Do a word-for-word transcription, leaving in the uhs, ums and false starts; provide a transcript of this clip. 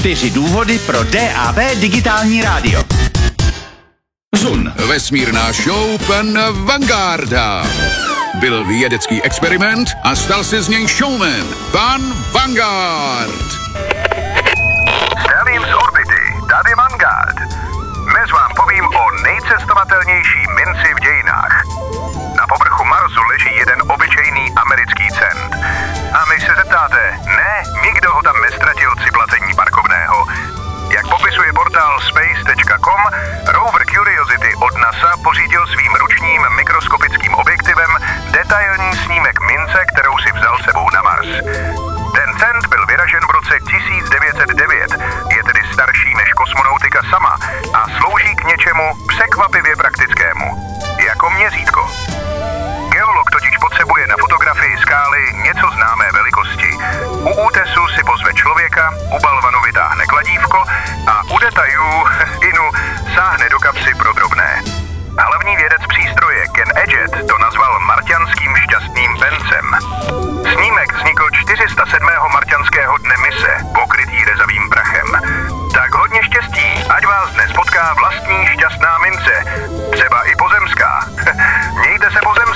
Čtyři důvody pro D A B digitální rádio. Zun. Vesmírná show pana Vangarda. Byl vědecký experiment a stal se z něj showman. Pan Vanguard. Zdravím z orbity, tady Vanguard. Dnes vám povím o nejcestovatelnější minci v dějinách. Na povrchu Marsu leží jeden obyčejný americký cent. A my se zeptáte, ne, nikdo ho tam nestratil při placení parkovného. Jak popisuje portál space tečka com, rover Curiosity od NASA pořídil svým ručním mikroskopickým objektivem detailní snímek mince, kterou si vzal sebou na Mars. Ten cent byl vyražen v roce tisíc devět set devět, je tedy starší než kosmonautika sama a slouží k něčemu překvapivě praktickému. Jako měřítko. Geolog totiž potřebuje na fotografii skály něco známé velikosti. U útesu si pozve člověka, u balvanu vytáhne kladívko a u detailů, inu, sáhne do kapsy pro drobné. Hlavní vědec přístroje Ken Edgett to nazval marťanským šťastným pencem. Snímek vznikl čtyři sta sedmého marťanského dne mise, pokrytý rezavým prachem. Tak hodně štěstí, ať vás dnes potká vlastní šťastná mince, třeba i pozemská. Mějte se pozemská.